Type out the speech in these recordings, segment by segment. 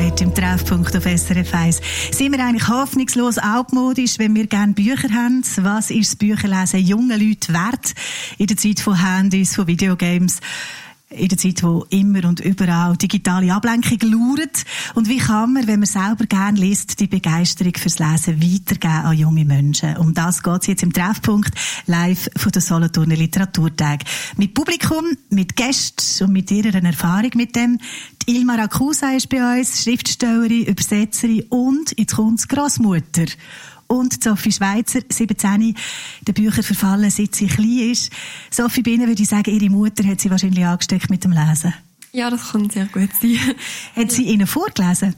heute im Treffpunkt auf SRF 1. Sind wir eigentlich hoffnungslos altmodisch, wenn wir gerne Bücher haben? Was ist das Bücherlesen jungen Leuten wert? In der Zeit von Handys, von Videogames, in der Zeit, wo immer und überall digitale Ablenkung lauert. Und wie kann man, wenn man selber gerne liest, die Begeisterung fürs Lesen weitergeben an junge Menschen? Um das geht es jetzt im Treffpunkt live von der Solothurner Literaturtag. Mit Publikum, mit Gästen und mit ihrer Erfahrung mit dem. Die Ilma Rakusa ist bei uns, Schriftstellerin, Übersetzerin und, jetzt kommt's, Grossmutter. Und Sophie Schweizer, 17, den Büchern verfallen, seit sie klein ist. Sophie, bei Ihnen würde ich sagen, Ihre Mutter hat sie wahrscheinlich angesteckt mit dem Lesen. Ja, das kann sehr gut sein. Hat sie Ihnen vorgelesen?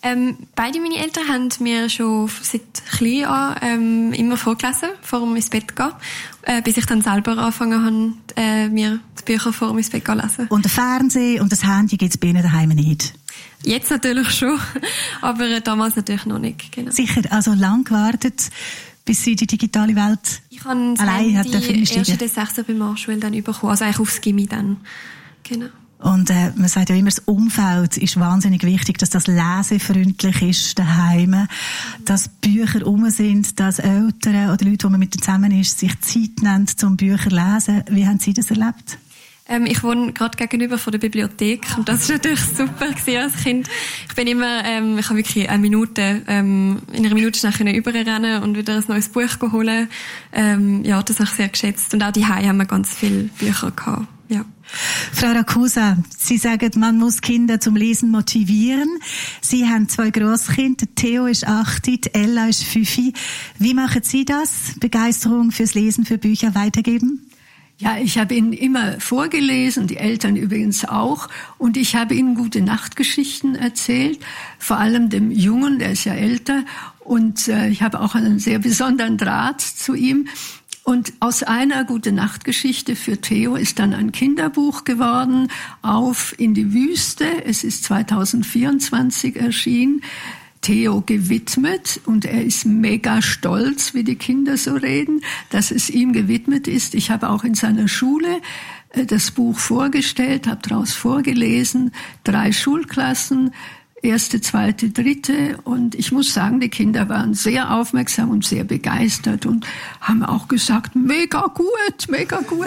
Beide meine Eltern haben mir schon seit klein an immer vorgelesen, vor dem ins Bett gehen, bis ich dann selber angefangen habe, mir die Bücher vor dem ins Bett gehen lesen. Und der Fernsehen und das Handy gibt es bei Ihnen daheim nicht? Jetzt natürlich schon, aber damals natürlich noch nicht. Genau. Sicher, also lang gewartet, bis Sie die digitale Welt allein hat dürfen einsteigen. Ich habe erst den 6. bei Marschwell dann bekommen, also eigentlich aufs Gymi dann. Genau. Und man sagt ja immer, das Umfeld ist wahnsinnig wichtig, dass das lesefreundlich ist daheim, dass Bücher rum sind, dass Eltern oder Leute, die man mit zusammen ist, sich Zeit nehmen, zum Bücher zu lesen. Wie haben Sie das erlebt? Ich wohne gerade gegenüber von der Bibliothek und das war natürlich super als Kind. Ich bin immer, ich habe wirklich in einer Minute schnell überrennen und wieder ein neues Buch holen. Ja, das habe ich sehr geschätzt. Und auch daheim haben wir ganz viele Bücher gehabt. Ja. Frau Rakusa, Sie sagen, man muss Kinder zum Lesen motivieren. Sie haben 2 Grosskinder, Theo ist 8, die Ella ist 5. Wie machen Sie das? Begeisterung fürs Lesen, für Bücher weitergeben? Ja, ich habe ihnen immer vorgelesen, die Eltern übrigens auch. Und ich habe ihnen gute Nachtgeschichten erzählt, vor allem dem Jungen, der ist ja älter. Und ich habe auch einen sehr besonderen Draht zu ihm. Und aus einer Gute-Nacht-Geschichte für Theo ist dann ein Kinderbuch geworden, Auf in die Wüste. Es ist 2024 erschienen. Theo gewidmet und er ist mega stolz, wie die Kinder so reden, dass es ihm gewidmet ist. Ich habe auch in seiner Schule das Buch vorgestellt, habe daraus vorgelesen, 3 Schulklassen, 1., 2., 3. Und ich muss sagen, die Kinder waren sehr aufmerksam und sehr begeistert und haben auch gesagt, mega gut, mega gut.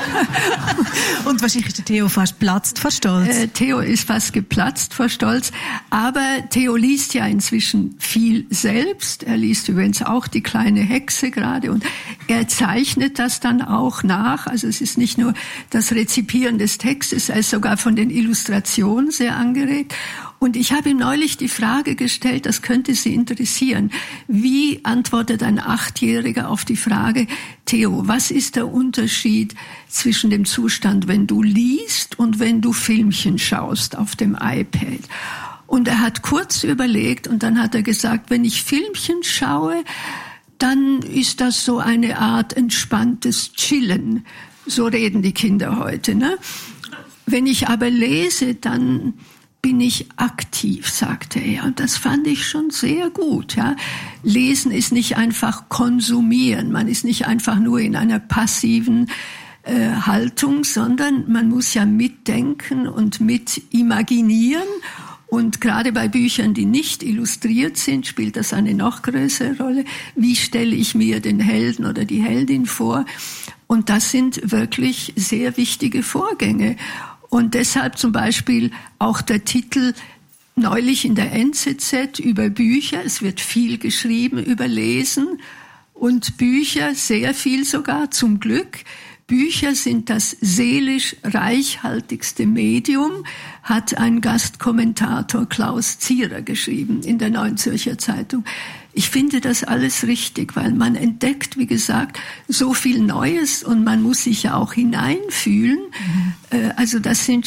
Und wahrscheinlich ist der Theo fast platzt vor Stolz. Theo ist fast geplatzt vor Stolz. Aber Theo liest ja inzwischen viel selbst. Er liest übrigens auch Die kleine Hexe gerade und er zeichnet das dann auch nach. Also es ist nicht nur das Rezipieren des Textes, er ist sogar von den Illustrationen sehr angeregt. Und ich habe ihm neulich die Frage gestellt, das könnte Sie interessieren. Wie antwortet ein 8-Jähriger auf die Frage, Theo, was ist der Unterschied zwischen dem Zustand, wenn du liest und wenn du Filmchen schaust auf dem iPad? Und er hat kurz überlegt und dann hat er gesagt, wenn ich Filmchen schaue, dann ist das so eine Art entspanntes Chillen. So reden die Kinder heute, ne? Wenn ich aber lese, dann bin ich aktiv, sagte er. Und das fand ich schon sehr gut. Ja. Lesen ist nicht einfach konsumieren. Man ist nicht einfach nur in einer passiven Haltung, sondern man muss ja mitdenken und mit imaginieren. Und gerade bei Büchern, die nicht illustriert sind, spielt das eine noch größere Rolle. Wie stelle ich mir den Helden oder die Heldin vor? Und das sind wirklich sehr wichtige Vorgänge. Und deshalb zum Beispiel auch der Titel neulich in der NZZ über Bücher. Es wird viel geschrieben über Lesen und Bücher, sehr viel sogar, zum Glück. Bücher sind das seelisch reichhaltigste Medium, hat ein Gastkommentator Klaus Zierer geschrieben in der Neuen Zürcher Zeitung. Ich finde das alles richtig, weil man entdeckt, wie gesagt, so viel Neues und man muss sich ja auch hineinfühlen. Also das sind